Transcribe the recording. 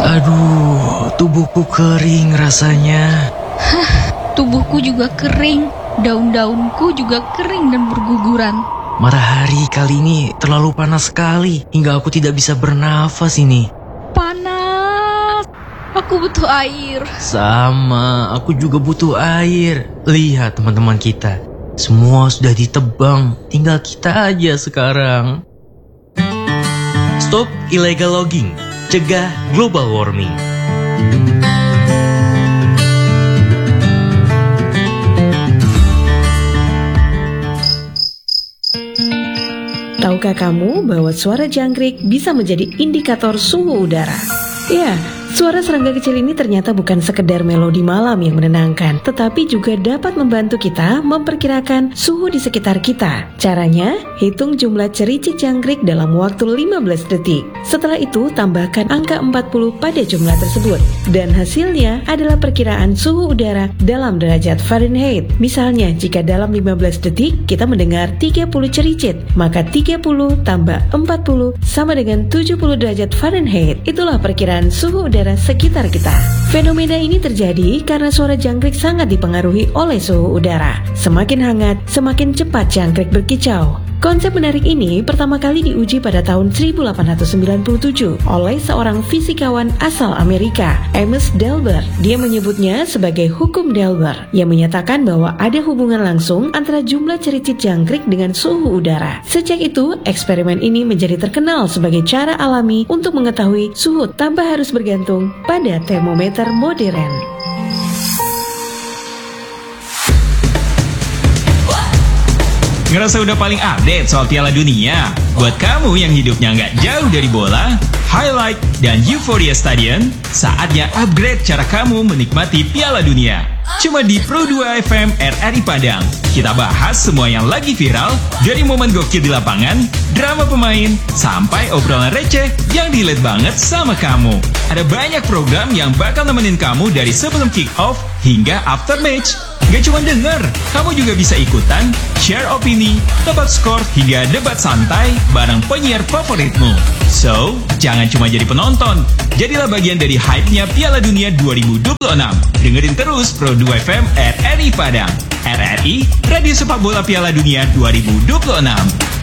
Aduh, tubuhku kering rasanya. Tubuhku juga kering, daun-daunku juga kering dan berguguran. Matahari kali ini terlalu panas sekali hingga aku tidak bisa bernafas ini. Panas, aku butuh air. Sama, aku juga butuh air. Lihat teman-teman kita, semua sudah ditebang, tinggal kita aja sekarang. Stop illegal logging, cegah global warming. Tahukah kamu bahwa suara jangkrik bisa menjadi indikator suhu udara? Ya, suara serangga kecil ini ternyata bukan sekedar melodi malam yang menenangkan, tetapi juga dapat membantu kita memperkirakan suhu di sekitar kita. Caranya, hitung jumlah cericit jangkrik dalam waktu 15 detik. Setelah itu, tambahkan angka 40 pada jumlah tersebut. Dan hasilnya adalah perkiraan suhu udara dalam derajat Fahrenheit. Misalnya, jika dalam 15 detik kita mendengar 30 cericit, maka 30 tambah 40 sama dengan 70 derajat Fahrenheit. Itulah perkiraan suhu udara sekitar kita. Fenomena ini terjadi karena suara jangkrik sangat dipengaruhi oleh suhu udara. Semakin hangat, semakin cepat jangkrik berkicau. Konsep menarik ini pertama kali diuji pada tahun 1897 oleh seorang fisikawan asal Amerika, Amos Delbert. Dia menyebutnya sebagai hukum Delbert, yang menyatakan bahwa ada hubungan langsung antara jumlah cericit jangkrik dengan suhu udara. Sejak itu, eksperimen ini menjadi terkenal sebagai cara alami untuk mengetahui suhu tanpa harus bergantung pada termometer modern. Ngerasa udah paling update soal Piala Dunia? Buat kamu yang hidupnya nggak jauh dari bola, highlight, dan Euphoria Stadion, saatnya upgrade cara kamu menikmati Piala Dunia. Cuma di Pro 2 FM RRI Padang. Kita bahas semua yang lagi viral, dari momen gokil di lapangan, drama pemain, sampai obrolan receh yang relate banget sama kamu. Ada banyak program yang bakal nemenin kamu dari sebelum kick-off hingga after match. Gak cuma denger, kamu juga bisa ikutan, share opini, tebak skor, hingga debat santai bareng penyiar favoritmu. So, jangan cuma jadi penonton, jadilah bagian dari hype-nya Piala Dunia 2026. Dengerin terus Pro 2 FM RRI Padang. RRI, Radio Sepak Bola Piala Dunia 2026.